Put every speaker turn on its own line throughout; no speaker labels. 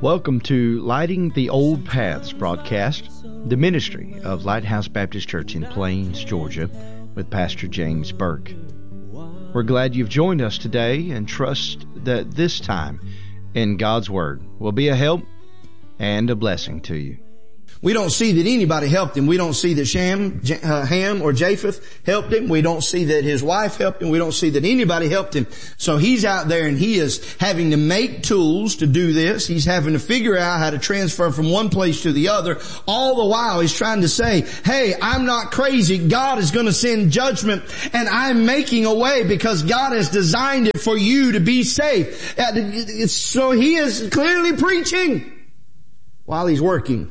Welcome to Lighting the Old Paths broadcast, the ministry of Lighthouse Baptist Church in Plains, Georgia, with Pastor James Burke. We're glad you've joined us today and trust that this time in God's Word will be a help and a blessing to you.
We don't see that anybody helped him. We don't see that Ham or Japheth helped him. We don't see that his wife helped him. We don't see that anybody helped him. So he's out there and he is having to make tools to do this. He's having to figure out how to transfer from one place to the other. All the while he's trying to say, hey, I'm not crazy. God is going to send judgment and I'm making a way because God has designed it for you to be safe. So he is clearly preaching while he's working.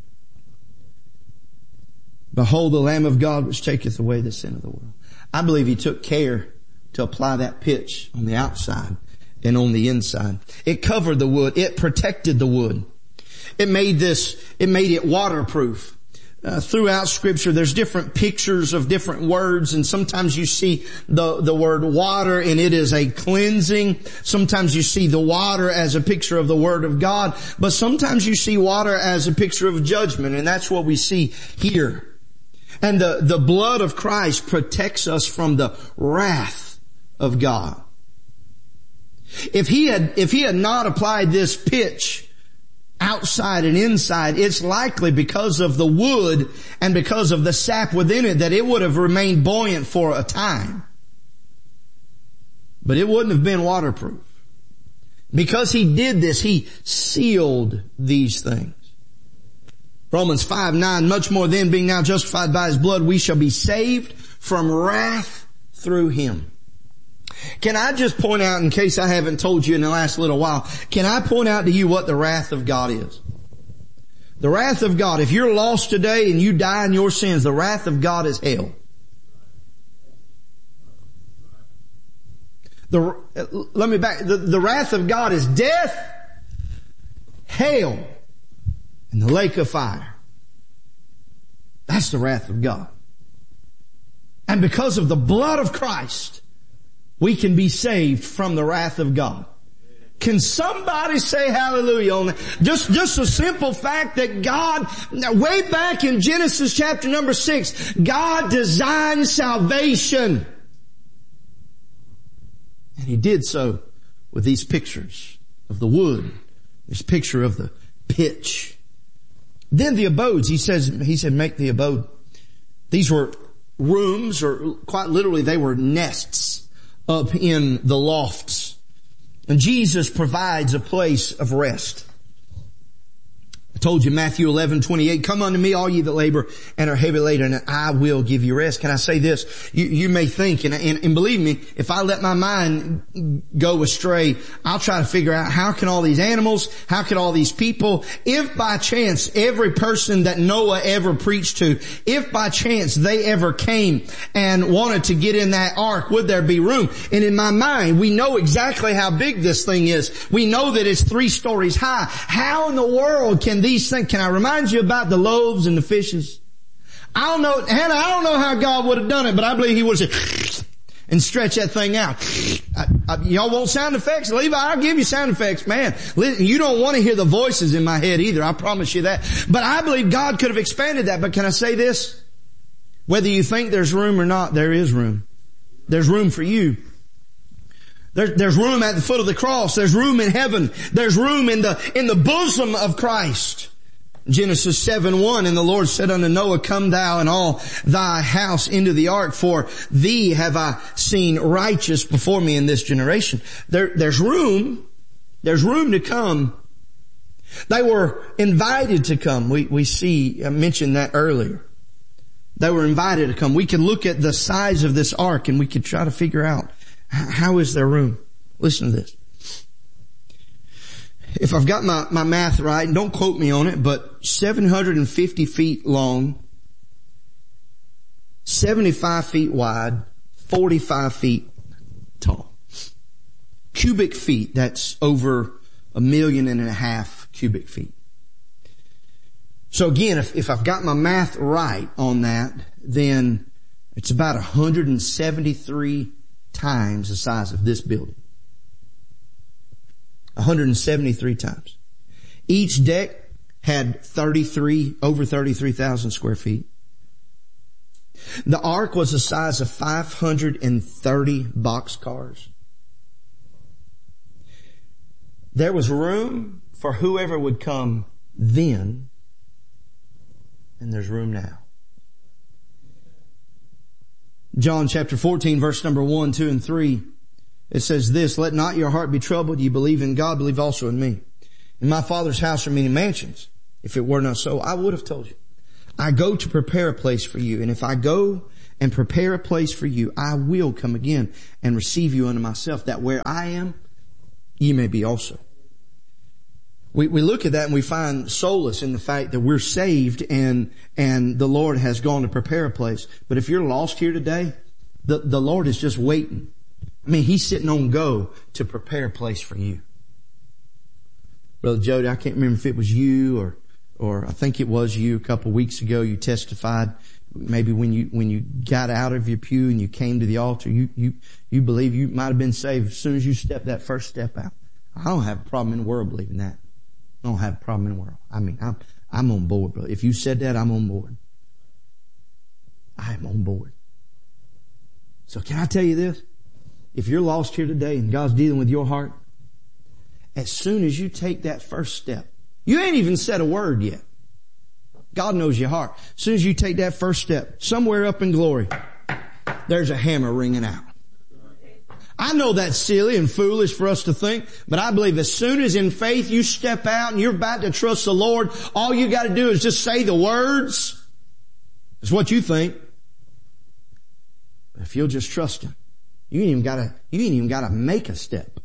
Behold the Lamb of God which taketh away the sin of the world. I believe he took care to apply that pitch on the outside and on the inside. It covered the wood. It protected the wood. It made it waterproof. Throughout Scripture, there's different pictures of different words, and sometimes you see the word water and it is a cleansing. Sometimes you see the water as a picture of the Word of God, but sometimes you see water as a picture of judgment, and that's what we see here. And the blood of Christ protects us from the wrath of God. If he had not applied this pitch outside and inside, it's likely because of the wood and because of the sap within it that it would have remained buoyant for a time. But it wouldn't have been waterproof. Because he did this, he sealed these things. Romans 5:9, much more then, being now justified by his blood, we shall be saved from wrath through him. Can I just point out, in case I haven't told you in the last little while, can I point out to you what the wrath of God is? The wrath of God, if you're lost today and you die in your sins, the wrath of God is hell. The wrath of God is death, hell, and the lake of fire. That's the wrath of God. And because of the blood of Christ, we can be saved from the wrath of God. Can somebody say hallelujah on that? Just a simple fact that God, way back in Genesis chapter number 6, God designed salvation. And he did so with these pictures of the wood, this picture of the pitch. Then the abodes, he said, make the abode. These were rooms, or quite literally they were nests up in the lofts. And Jesus provides a place of rest. I told you Matthew 11:28, come unto me all ye that labor and are heavy laden, and I will give you rest. Can I say this? You may think, and believe me, if I let my mind go astray, I'll try to figure out how can all these animals, how can all these people, if by chance every person that Noah ever preached to, if by chance they ever came and wanted to get in that ark, would there be room? And in my mind, we know exactly how big this thing is. We know that it's 3 stories high. How in the world can these things, can I remind you about the loaves and the fishes? I don't know, Hannah, I don't know how God would have done it, but I believe he would have said, and stretch that thing out. Y'all want sound effects? Levi, I'll give you sound effects, man. Listen, you don't want to hear the voices in my head either, I promise you that. But I believe God could have expanded that. But can I say this? Whether you think there's room or not, there is room. There's room for you. There's room at the foot of the cross. There's room in heaven. There's room in the bosom of Christ. Genesis 7:1, and the Lord said unto Noah, come thou and all thy house into the ark, for thee have I seen righteous before me in this generation. There's room. There's room to come. They were invited to come. I mentioned that earlier. They were invited to come. We could look at the size of this ark and we could try to figure out, how is there room? Listen to this. If I've got my math right, and don't quote me on it, but 750 feet long, 75 feet wide, 45 feet tall. Cubic feet, that's over 1.5 million cubic feet. So again, if I've got my math right on that, then it's about 173 times the size of this building. 173 times. Each deck had over 33,000 square feet. The ark was the size of 530 boxcars. There was room for whoever would come then, and there's room now. John chapter 14, verse number 1, 2, and 3. It says this, "Let not your heart be troubled. You believe in God, believe also in me. In my Father's house are many mansions. If it were not so, I would have told you. I go to prepare a place for you. And if I go and prepare a place for you, I will come again and receive you unto myself, that where I am, ye may be also." We look at that and we find solace in the fact that we're saved and the Lord has gone to prepare a place. But if you're lost here today, the Lord is just waiting. I mean, He's sitting on go to prepare a place for you. Brother Jody, I can't remember if it was you or I think it was you a couple of weeks ago. You testified maybe when you got out of your pew and you came to the altar, you believe you might have been saved as soon as you stepped that first step out. I don't have a problem in the world believing that. I don't have a problem in the world. I mean, I'm on board, brother. If you said that, I'm on board. I am on board. So can I tell you this? If you're lost here today and God's dealing with your heart, as soon as you take that first step, you ain't even said a word yet. God knows your heart. As soon as you take that first step, somewhere up in glory, there's a hammer ringing out. I know that's silly and foolish for us to think, but I believe as soon as in faith you step out and you're about to trust the Lord, all you got to do is just say the words. It's what you think. But if you'll just trust Him, you ain't even got to make a step.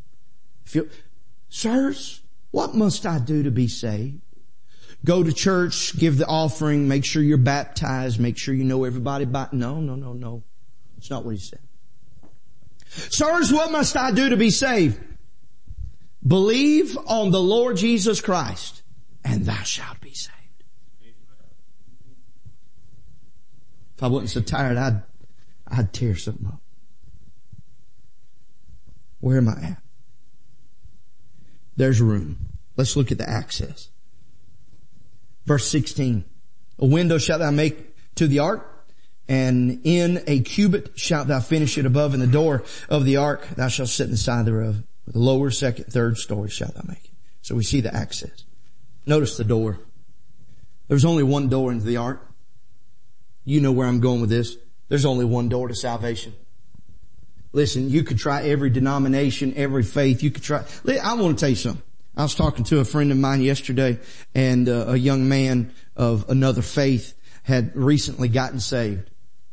Sirs, what must I do to be saved? Go to church, give the offering, make sure you're baptized, make sure you know everybody by... No. It's not what He said. Sirs, what must I do to be saved? Believe on the Lord Jesus Christ, and thou shalt be saved. If I wasn't so tired, I'd tear something up. Where am I at? There's room. Let's look at the access. Verse 16. A window shalt thou make to the ark, and in a cubit shalt thou finish it above, and the door of the ark thou shalt sit in the side thereof. With the lower, second, third story shalt thou make it. So we see the access. Notice the door. There's only one door into the ark. You know where I'm going with this. There's only one door to salvation. Listen, you could try every denomination, every faith. You could try. I want to tell you something. I was talking to a friend of mine yesterday, and a young man of another faith had recently gotten saved.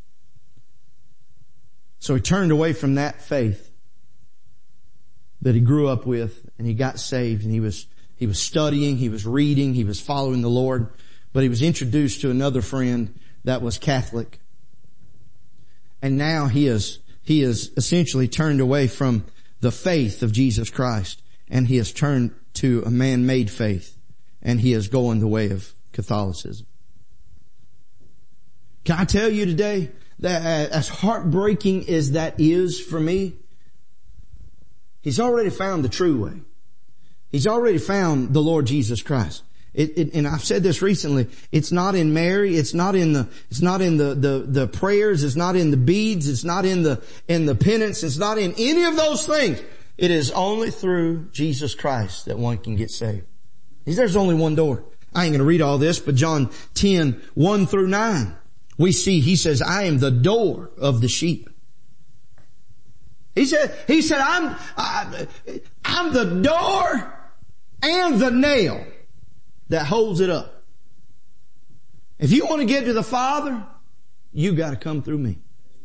So he turned away from that faith that he grew up with, and he got saved, and he was studying, he was reading, he was following the Lord, but he was introduced to another friend that was Catholic. And now he is essentially turned away from the faith of Jesus Christ, and he has turned to a man-made faith, and he is going the way of Catholicism. Can I tell you today that as heartbreaking as that is for me, he's already found the true way. He's already found the Lord Jesus Christ. And I've said this recently. It's not in Mary. It's not in the prayers. It's not in the beads. It's not in the penance. It's not in any of those things. It is only through Jesus Christ that one can get saved. There's only one door. I ain't going to read all this, but John 10, 1 through 9, we see, he says, I am the door of the sheep. He said, I'm the door and the nail that holds it up. If you want to get to the Father, you got to come through me.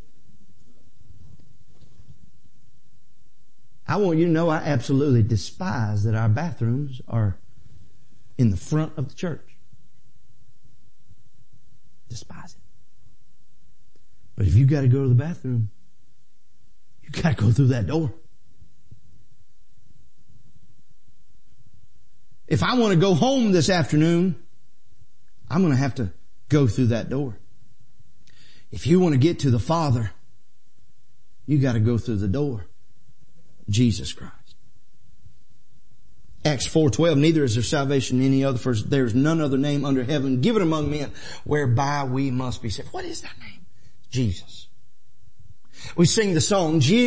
I want you to know I absolutely despise that our bathrooms are in the front of the church. Despise it. But if you got to go to the bathroom, you got to go through that door. If I want to go home this afternoon, I'm going to have to go through that door. If you want to get to the Father, you got to go through the door. Jesus Christ. Acts 4:12, neither is there salvation in any other, for there is none other name under heaven given among men whereby we must be saved. What is that name? Jesus. We sing the song,